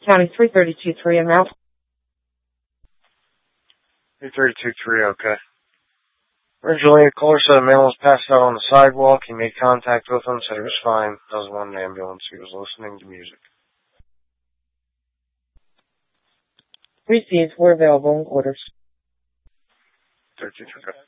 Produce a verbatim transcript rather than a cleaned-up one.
County three thirty-two three in route. three thirty-two three, okay. Originally, a caller said a man was passed out on the sidewalk. He made contact with him, said he was fine. That was one ambulance. He was listening to music. Received. We're available in quarters. thirty-two, okay.